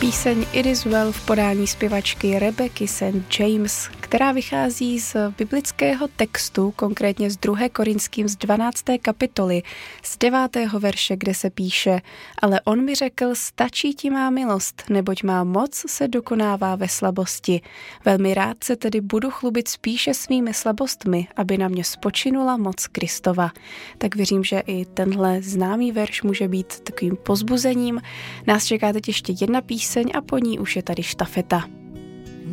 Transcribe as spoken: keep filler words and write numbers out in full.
Píseň It Is Well v podání zpěvačky Rebecky Saint James, která vychází z biblického textu, konkrétně z druhé Korinským z dvanácté kapitoly, z devátého verše, kde se píše: Ale on mi řekl, stačí ti má milost, neboť má moc se dokonává ve slabosti. Velmi rád se tedy budu chlubit spíše svými slabostmi, aby na mě spočinula moc Kristova. Tak věřím, že i tenhle známý verš může být takovým pozbuzením. Nás čeká teď ještě jedna píseň a po ní už je tady štafeta.